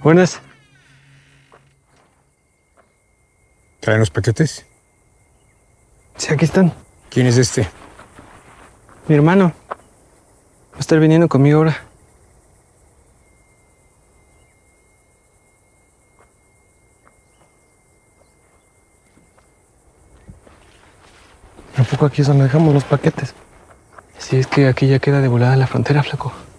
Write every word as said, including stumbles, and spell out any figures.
Buenas. ¿Traen los paquetes? Sí, aquí están. ¿Quién es este? Mi hermano. Va a estar viniendo conmigo ahora. ¿A poco aquí es donde dejamos los paquetes? Sí, es que aquí ya queda de volada la frontera, flaco.